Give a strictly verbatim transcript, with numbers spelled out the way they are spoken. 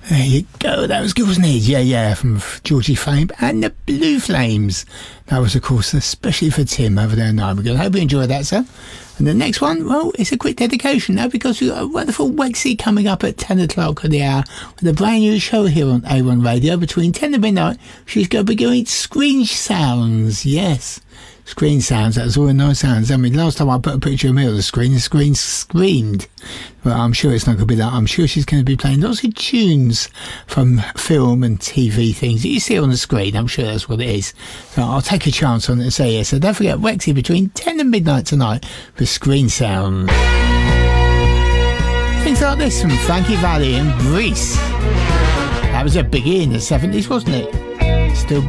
There you go, that was good, wasn't it? Yeah, yeah, from Georgie Fame and the Blue Flames. That was, of course, especially for Tim over there in Nottingham. I hope you enjoyed that, sir. And the next one, well, it's a quick dedication now because we've got a wonderful Wexy coming up at ten o'clock of the hour with a brand new show here on A one Radio between ten and midnight. She's going to be doing Screen Sounds, yes. Screen sounds, that's all the nice sounds. I mean, last time I put a picture of me on the screen, the screen screamed. But I'm sure it's not going to be that. I'm sure she's going to be playing lots of tunes from film and T V things that you see on the screen. I'm sure that's what it is. So I'll take a chance on it and say yes. So don't forget, Wexy between ten and midnight tonight for Screen Sound. Things like this from Frankie Valli and Grease. That was a biggie in the seventies, wasn't it? Still